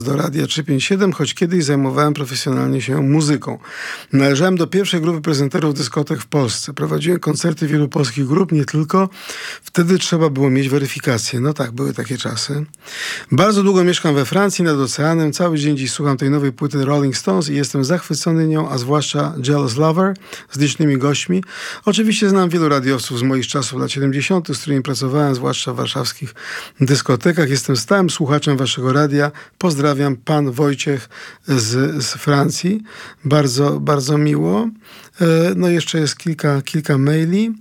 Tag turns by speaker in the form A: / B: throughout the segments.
A: Do Radia 357, choć kiedyś zajmowałem profesjonalnie się muzyką. Należałem do pierwszej grupy prezenterów dyskotek w Polsce. Prowadziłem koncerty wielu polskich grup, nie tylko. Wtedy trzeba było mieć weryfikację. No tak, były takie czasy. Bardzo długo mieszkam we Francji, nad oceanem. Cały dzień dziś słucham tej nowej płyty Rolling Stones i jestem zachwycony nią, a zwłaszcza Jealous Lover z licznymi gośćmi. Oczywiście znam wielu radiowców z moich czasów lat 70., z którymi pracowałem, zwłaszcza w warszawskich dyskotekach. Jestem stałym słuchaczem waszego radia. Pozdrawiam, pan Wojciech z Francji. Bardzo, bardzo miło. No jeszcze jest kilka maili.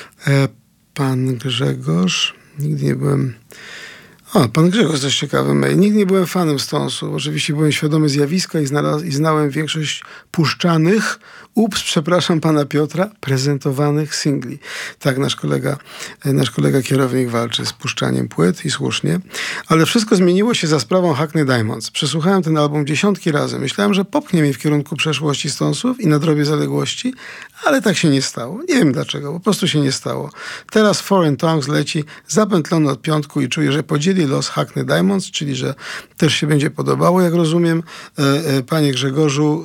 A: Pan Grzegorz. Nigdy nie byłem... pan Grzegorz, też ciekawy mail. Nigdy nie byłem fanem Stonesów. Oczywiście byłem świadomy zjawiska i znałem większość puszczanych, przepraszam pana Piotra, prezentowanych singli. Tak, nasz kolega kierownik walczy z puszczaniem płyt i słusznie. Ale wszystko zmieniło się za sprawą Hackney Diamonds. Przesłuchałem ten album dziesiątki razy. Myślałem, że popchnie mnie w kierunku przeszłości Stonesów i nadrobię zaległości, ale tak się nie stało. Nie wiem dlaczego, po prostu się nie stało. Teraz Foreign Tongues leci zapętlony od piątku i czuję, że podzieli los Hackney Diamonds, czyli że też się będzie podobało, jak rozumiem. Panie Grzegorzu,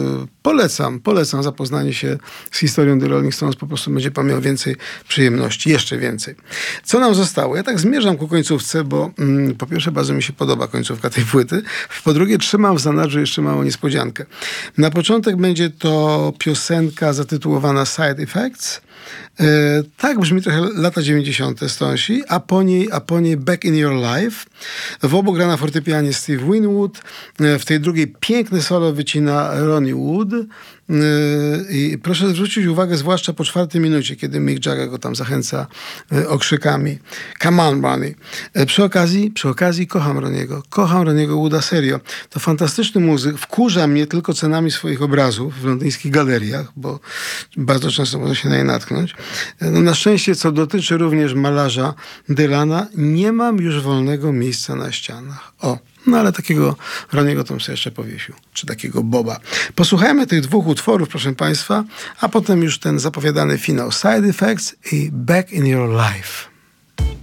A: polecam zapoznanie się z historią The Rolling Stones. Po prostu będzie pan miał więcej przyjemności, jeszcze więcej. Co nam zostało? Ja tak zmierzam ku końcówce, bo po pierwsze bardzo mi się podoba końcówka tej płyty. Po drugie trzymam w zanadrzu jeszcze małą niespodziankę. Na początek będzie to piosenka zatytułowana Side Effects. Tak brzmi trochę lata 90. Stonesi, a po niej Back in Your Life. W obu gra na fortepianie Steve Winwood. W tej drugiej piękne solo wycina Ronnie Wood. I proszę zwrócić uwagę, zwłaszcza po 4 minucie, kiedy Mick Jagger go tam zachęca okrzykami Come on, Ronnie. Przy okazji kocham Ronniego Wooda, serio. To fantastyczny muzyk, wkurza mnie tylko cenami swoich obrazów w londyńskich galeriach, bo bardzo często można się na nie natknąć. No, na szczęście, co dotyczy również malarza Dylana, nie mam już wolnego miejsca na ścianach. No ale takiego Ronniego to bym sobie jeszcze powiesił. Czy takiego Boba. Posłuchajmy tych 2 utworów, proszę państwa, a potem już ten zapowiadany finał Side Effects i Back in Your Life.